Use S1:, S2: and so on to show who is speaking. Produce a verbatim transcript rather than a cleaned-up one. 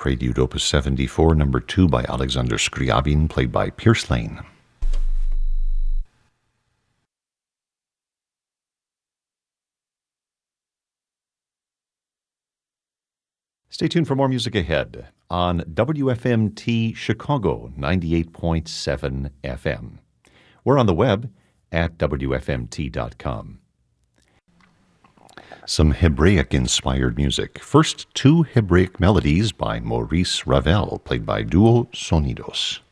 S1: Prelude Opus seventy-four, number two by Alexander Scriabin, played by Pierce Lane. Stay tuned for more music ahead on W F M T Chicago ninety-eight point seven F M. We're on the web at W F M T dot com. Some Hebraic-inspired music. First, two Hebraic melodies by Maurice Ravel, played by Duo Sonidos.